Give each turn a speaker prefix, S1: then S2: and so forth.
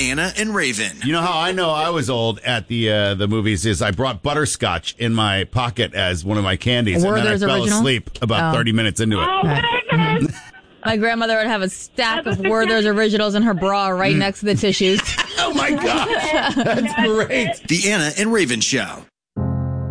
S1: Anna and Raven.
S2: You know how I know I was old at the movies is I brought butterscotch in my pocket as one of my candies, and then I fell asleep about 30 minutes into it.
S3: Oh, my goodness.
S4: My grandmother would have a stack of Werther's Originals in her bra right next to the tissues.
S2: Oh, my gosh. That's great.
S1: The Anna and Raven Show.